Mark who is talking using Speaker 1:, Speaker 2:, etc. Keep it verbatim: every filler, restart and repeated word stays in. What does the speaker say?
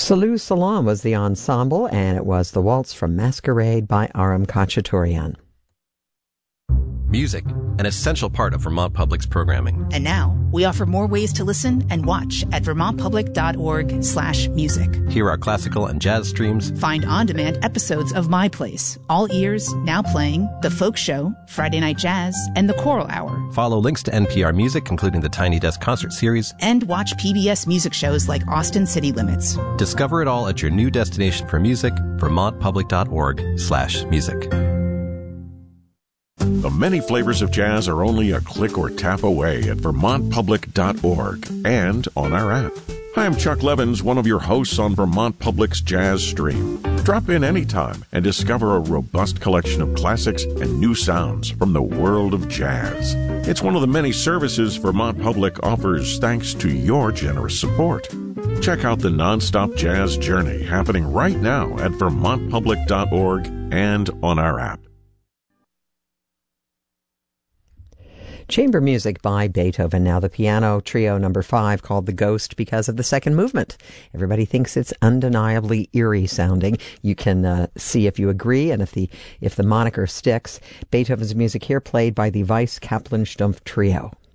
Speaker 1: Salut Salam was the ensemble, and it was the waltz from Masquerade by Aram Khachaturian.
Speaker 2: Music, an essential part of Vermont Public's programming.
Speaker 3: And now, we offer more ways to listen and watch at vermontpublic.org slash music.
Speaker 2: Hear our classical and jazz streams.
Speaker 3: Find on-demand episodes of My Place, All Ears, Now Playing, The Folk Show, Friday Night Jazz, and The Choral Hour.
Speaker 2: Follow links to N P R Music, including the Tiny Desk Concert Series.
Speaker 3: And watch P B S music shows like Austin City Limits.
Speaker 2: Discover it all at your new destination for music, vermontpublic.org slash music.
Speaker 4: The many flavors of jazz are only a click or tap away at vermont public dot org and on our app. Hi, I'm Chuck Levins, one of your hosts on Vermont Public's Jazz Stream. Drop in anytime and discover a robust collection of classics and new sounds from the world of jazz. It's one of the many services Vermont Public offers thanks to your generous support. Check out the nonstop jazz journey happening right now at vermont public dot org and on our app.
Speaker 1: Chamber music by Beethoven. Now the piano trio number five, called The Ghost because of the second movement. Everybody thinks it's undeniably eerie sounding. You can uh, see if you agree and if the if the moniker sticks. Beethoven's music here played by the Weiss Kaplan Stumpf Trio.